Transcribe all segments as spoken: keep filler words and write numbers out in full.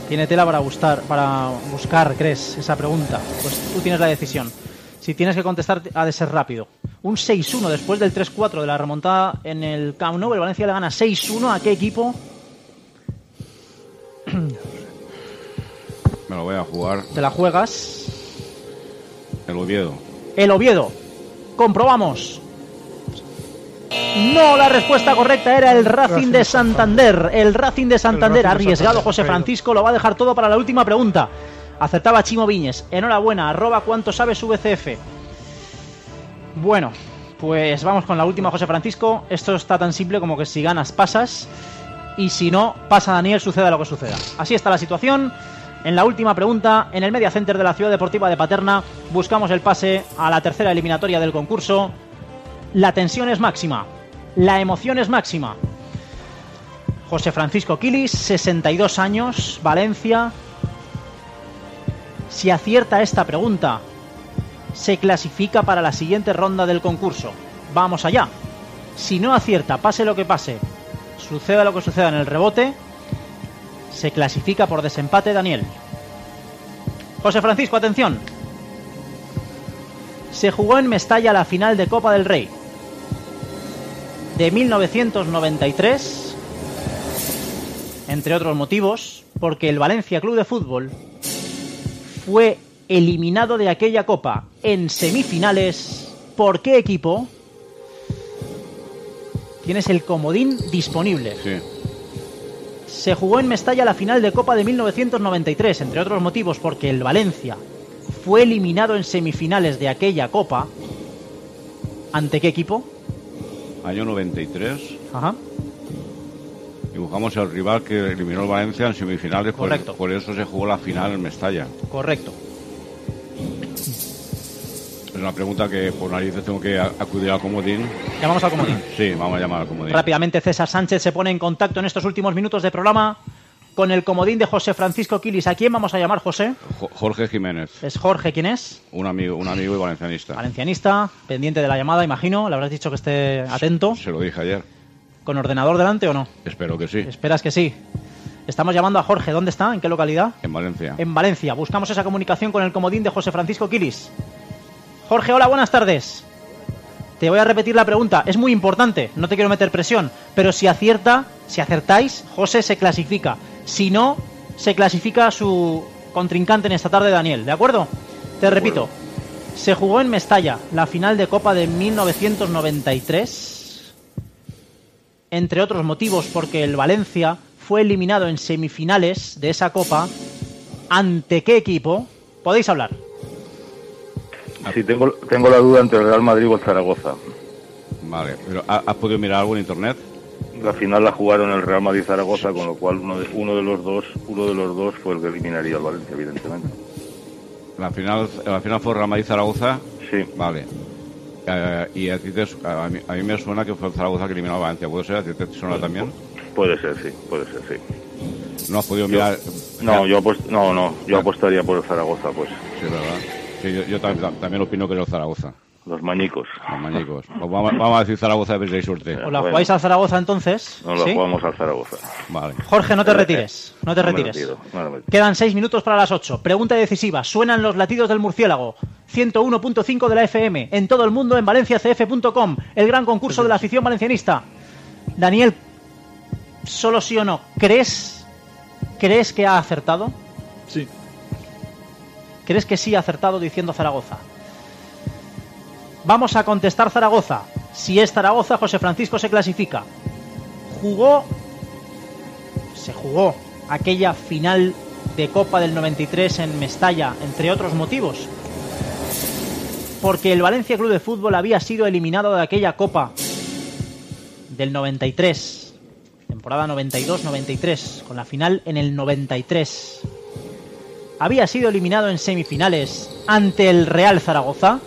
Tiene tela para buscar, para buscar, ¿crees? Esa pregunta. Pues tú tienes la decisión. Si tienes que contestar, ha de ser rápido. Un seis uno después del tres cuatro de la remontada en el Camp Nou. El Valencia le gana seis uno. ¿A qué equipo? Me lo voy a jugar. ¿Te la juegas? El Oviedo. El Oviedo. Comprobamos. No, la respuesta correcta era el Racing de Santander. El Racing de Santander. Arriesgado José Francisco. Lo va a dejar todo para la última pregunta. Acertaba Chimo Viñes. Enhorabuena. Arroba cuánto sabes V C F. Bueno, pues vamos con la última, José Francisco. Esto está tan simple como que si ganas pasas, y si no, pasa Daniel, suceda lo que suceda. Así está la situación. En la última pregunta, en el Media Center de la Ciudad Deportiva de Paterna, buscamos el pase a la tercera eliminatoria del concurso. La tensión es máxima, la emoción es máxima. José Francisco Quilis, sesenta y dos años, Valencia. Si acierta esta pregunta, se clasifica para la siguiente ronda del concurso. Vamos allá. Si no acierta, pase lo que pase, suceda lo que suceda en el rebote, se clasifica por desempate Daniel. José Francisco, atención. Se jugó en Mestalla la final de Copa del Rey de mil novecientos noventa y tres, entre otros motivos, porque el Valencia Club de Fútbol fue eliminado de aquella Copa en semifinales. ¿Por qué equipo? Tienes el comodín disponible. Sí. Se jugó en Mestalla la final de Copa de mil novecientos noventa y tres, entre otros motivos, porque el Valencia fue eliminado en semifinales de aquella Copa. ¿Ante qué equipo? Año noventa y tres. Ajá. Dibujamos el rival que eliminó el Valencia en semifinales. Correcto. Por, por eso se jugó la final en Mestalla. Correcto. Es una pregunta que por narices tengo que acudir al comodín. Llamamos al comodín. Sí, vamos a llamar al comodín. Rápidamente César Sánchez se pone en contacto en estos últimos minutos de programa con el comodín de José Francisco Quilis. ¿A quién vamos a llamar, José? Jo- Jorge Jiménez. Es Jorge, ¿quién es? Un amigo, un amigo y valencianista. Valencianista, pendiente de la llamada, imagino. Le habrás dicho que esté atento. Se lo dije ayer. ¿Con ordenador delante o no? Espero que sí. Esperas que sí. Estamos llamando a Jorge. ¿Dónde está? ¿En qué localidad? En Valencia. En Valencia. Buscamos esa comunicación con el comodín de José Francisco Quilis. Jorge, hola, buenas tardes. Te voy a repetir la pregunta. Es muy importante, no te quiero meter presión, pero si acierta, si acertáis, José se clasifica. Si no, se clasifica su contrincante en esta tarde, Daniel. ¿De acuerdo? Te repito. Se jugó en Mestalla la final de Copa de mil novecientos noventa y tres, entre otros motivos porque el Valencia fue eliminado en semifinales de esa Copa. ¿Ante qué equipo? Podéis hablar. Sí, tengo, tengo la duda entre el Real Madrid o el Zaragoza. Vale, pero ¿has podido mirar algo en internet? La final la jugaron el Real Madrid y Zaragoza, con lo cual uno de, uno de los dos uno de los dos fue el que eliminaría al Valencia, evidentemente. La final, la final fue Real Madrid-Zaragoza. Sí. Vale. Eh, y a ti te, a, mí, a mí me suena que fue el Zaragoza que eliminó al Valencia. ¿Puede ser? ¿A ti te suena también? Puede ser, sí, puede ser, sí. ¿No has podido Yo- mirar? No, yo apost- no, no, yo apostaría por el Zaragoza, pues. Sí, ¿verdad? Sí, yo, yo tam- tam- también opino que era el Zaragoza. Los mañicos. Los mañicos. Pues vamos, vamos a decir Zaragoza a ver si hay suerte. ¿Os la Bueno. jugáis al Zaragoza entonces? No la ¿Sí? jugamos al Zaragoza. Vale. Jorge, no te retires. No te No me retires. retiro, no me retiro. Quedan seis minutos para las ocho. Pregunta decisiva. Suenan los latidos del murciélago. ciento uno punto cinco de la F M. En todo el mundo en valencia c f punto com. El gran concurso de la afición valencianista. Daniel, solo sí o no. ¿Crees, ¿crees que ha acertado? Sí. ¿Crees que sí ha acertado diciendo Zaragoza? Vamos a contestar Zaragoza. Si es Zaragoza, José Francisco se clasifica. Jugó, se jugó aquella final de Copa del noventa y tres en Mestalla, entre otros motivos, porque el Valencia Club de Fútbol había sido eliminado de aquella Copa del noventa y tres, temporada noventa y dos noventa y tres, con la final en el noventa y tres. Había sido eliminado en semifinales ante el Real Zaragoza.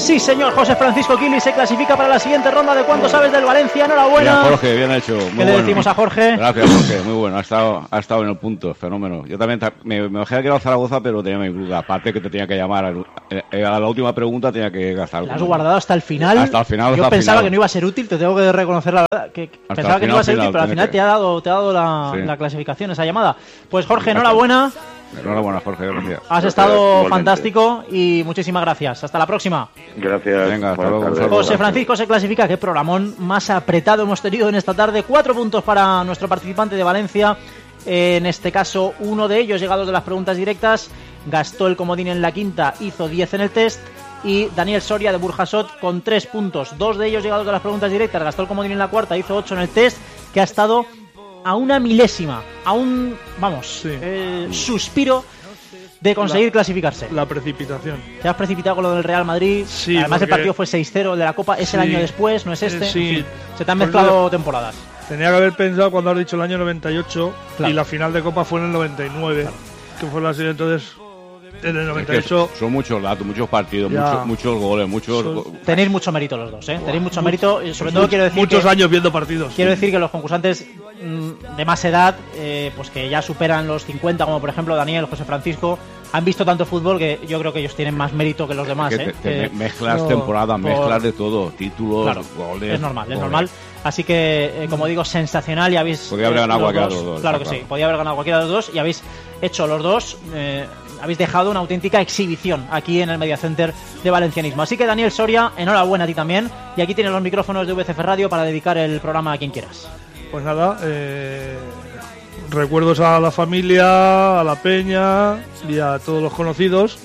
Sí, señor, José Francisco Quili se clasifica para la siguiente ronda de ¿Cuánto sabes del Valencia? Enhorabuena. Bien, Jorge, bien hecho. Muy ¿Qué bueno. le decimos a Jorge? Gracias, Jorge, muy bueno. Ha estado, ha estado en el punto, fenómeno. Yo también ta- me, me bajé aquí a Zaragoza, pero tenía mi duda. Aparte que te tenía que llamar. A, a la última pregunta tenía que gastar. La has guardado hasta el final. Hasta el final. Yo hasta el pensaba final. que no iba a ser útil, te tengo que reconocer la verdad. Que que pensaba el que no iba a ser final, útil, pero al tiene final que- te ha dado, te ha dado la, Sí. la clasificación, esa llamada. Pues Jorge, enhorabuena. Enhorabuena, Jorge, gracias. Has Gracias, estado igualmente. fantástico y muchísimas gracias. Hasta la próxima. Gracias. Venga, hasta Buenas luego, un tardes. saludo. José Francisco se clasifica. Qué programón más apretado hemos tenido en esta tarde. Cuatro puntos para nuestro participante de Valencia. En este caso, uno de ellos llegados de las preguntas directas. Gastó el comodín en la quinta, hizo diez en el test. Y Daniel Soria de Burjasot con tres puntos. Dos de ellos llegados de las preguntas directas. Gastó el comodín en la cuarta, hizo ocho en el test. Que ha estado a una milésima, a un, vamos, Sí. eh, suspiro de conseguir La- clasificarse. La precipitación. Te has precipitado con lo del Real Madrid. Sí, Además, el porque- partido fue seis cero, el de la Copa es el Sí. año después, no es este. Eh, sí. En fin, se te han Por mezclado eso- temporadas. Tenía que haber pensado cuando has dicho el año noventa y ocho Claro. y la final de Copa fue en el noventa y nueve, que fue la siguiente. Entonces, en el Es noventa que y ocho, son muchos datos, muchos partidos, Ya. muchos, muchos goles, muchos. Son- go- Tenéis mucho mérito los dos, ¿eh? Tenéis mucho mérito. Y sobre todo quiero decir muchos que, años viendo partidos. quiero decir que los concursantes mm, de más edad, eh, pues que ya superan los cincuenta, como por ejemplo Daniel, José Francisco, han visto tanto fútbol que yo creo que ellos tienen más mérito que los demás, que ¿eh? te- te Que- me- mezclas no, temporadas, por- mezclas de todo, títulos, Claro, goles. es normal, es goles. normal. Así que, eh, como digo, sensacional y habéis... Podía haber eh, ganado los cualquiera dos, de los dos, Claro está que sí, claro. podía haber ganado cualquiera de los dos y habéis hecho los dos, eh, habéis dejado una auténtica exhibición aquí en el Media Center de Valencianismo. Así que Daniel Soria, enhorabuena a ti también. Y aquí tienes los micrófonos de V C F Radio para dedicar el programa a quien quieras. Pues nada, eh, recuerdos a la familia, a la peña y a todos los conocidos.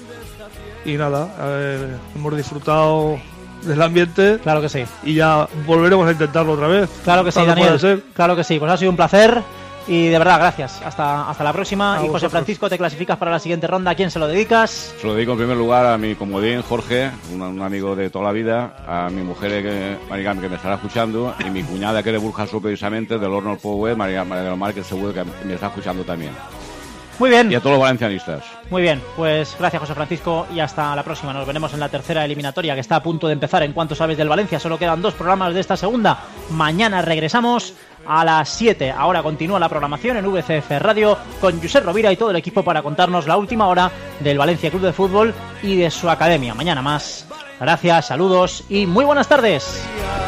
Y nada, eh, hemos disfrutado del ambiente Claro que sí. y ya volveremos a intentarlo otra vez. Claro que sí, Tal Daniel. puede ser. Claro que sí. Pues ha sido un placer. Y de verdad, gracias. Hasta, hasta la próxima. A y José vosotros. Francisco, te clasificas para la siguiente ronda. ¿A quién se lo dedicas? Se lo dedico en primer lugar a mi comodín Jorge, un, un amigo de toda la vida, a mi mujer que, María, que me estará escuchando, y mi cuñada que es de Burjasot precisamente, del Horno Power, María, María de los Mar, que seguro que me está escuchando también. Muy bien. Y a todos los valencianistas. Muy bien, pues gracias José Francisco y hasta la próxima. Nos veremos en la tercera eliminatoria que está a punto de empezar en Cuánto sabes del Valencia. Solo quedan dos programas de esta segunda. Mañana regresamos a las siete. Ahora continúa la programación en V C F Radio con Josep Rovira y todo el equipo para contarnos la última hora del Valencia Club de Fútbol y de su academia. Mañana más. Gracias, saludos y muy buenas tardes.